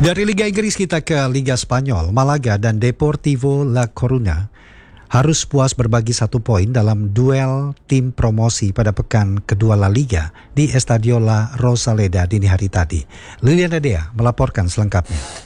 Dari Liga Inggris kita ke Liga Spanyol. Malaga dan Deportivo La Coruña harus puas berbagi 1 poin dalam duel tim promosi pada pekan kedua La Liga di Estadio La Rosaleda dini hari tadi. Liliana Dea melaporkan selengkapnya.